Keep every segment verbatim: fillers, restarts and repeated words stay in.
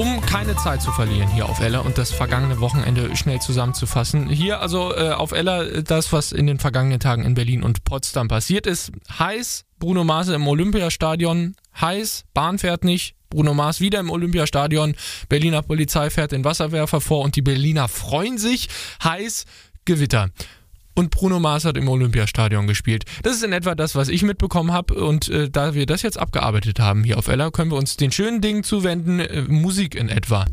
Um keine Zeit zu verlieren hier auf Ella und das vergangene Wochenende schnell zusammenzufassen. Hier also äh, auf Ella das, was in den vergangenen Tagen in Berlin und Potsdam passiert ist. Heiß, Bruno Mars im Olympiastadion. Heiß, Bahn fährt nicht. Bruno Mars wieder im Olympiastadion. Berliner Polizei fährt den Wasserwerfer vor und die Berliner freuen sich. Heiß, Gewitter. Und Bruno Mars hat im Olympiastadion gespielt. Das ist in etwa das, was ich mitbekommen habe. Und äh, da wir das jetzt abgearbeitet haben hier auf Ella, können wir uns den schönen Dingen zuwenden. Äh, Musik in etwa.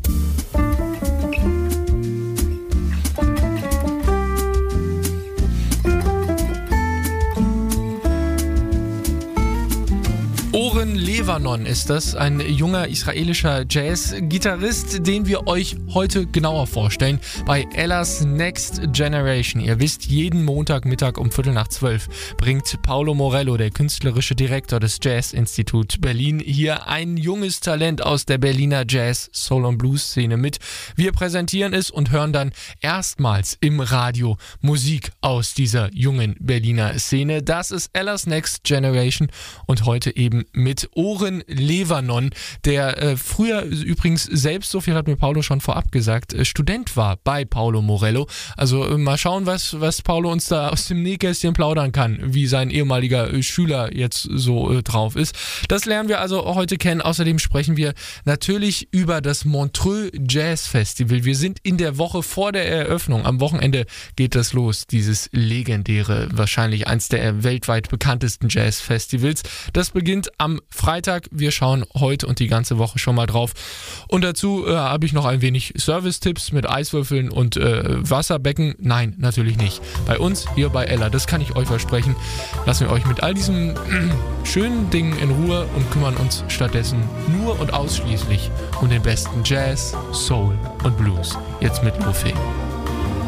Oren Levanon ist das, ein junger israelischer Jazz-Gitarrist, den wir euch heute genauer vorstellen bei Ellas Next Generation. Ihr wisst, jeden Montagmittag um Viertel nach zwölf bringt Paolo Morello, der künstlerische Direktor des Jazz-Institut Berlin, hier ein junges Talent aus der Berliner Jazz-, Soul- und Blues-Szene mit. Wir präsentieren es und hören dann erstmals im Radio Musik aus dieser jungen Berliner Szene. Das ist Ellas Next Generation und heute eben mit Oren Levanon, der äh, früher übrigens selbst, so viel hat mir Paolo schon vorab gesagt, äh, Student war bei Paolo Morello. Also äh, mal schauen, was, was Paolo uns da aus dem Nähkästchen plaudern kann, wie sein ehemaliger äh, Schüler jetzt so äh, drauf ist. Das lernen wir also heute kennen. Außerdem sprechen wir natürlich über das Montreux Jazz Festival. Wir sind in der Woche vor der Eröffnung. Am Wochenende geht das los, dieses legendäre, wahrscheinlich eins der weltweit bekanntesten Jazz-Festivals. Das beginnt am Freitag. Wir schauen heute und die ganze Woche schon mal drauf. Und dazu äh, habe ich noch ein wenig Service-Tipps mit Eiswürfeln und äh, Wasserbecken. Nein, natürlich nicht. Bei uns hier bei Ella, das kann ich euch versprechen. Lassen wir euch mit all diesen äh, schönen Dingen in Ruhe und kümmern uns stattdessen nur und ausschließlich um den besten Jazz, Soul und Blues. Jetzt mit Lofé.